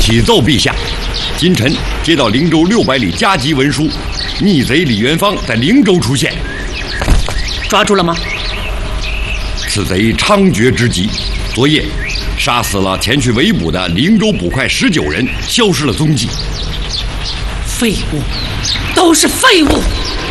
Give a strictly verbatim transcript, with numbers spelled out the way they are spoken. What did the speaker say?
启奏陛下，今臣接到灵州六百里加急文书，逆贼李元芳在灵州出现。 抓住了吗？ 此贼猖獗之极，昨夜杀死了前去围捕的灵州捕快十九人，消失了踪迹。 废物，都是废物！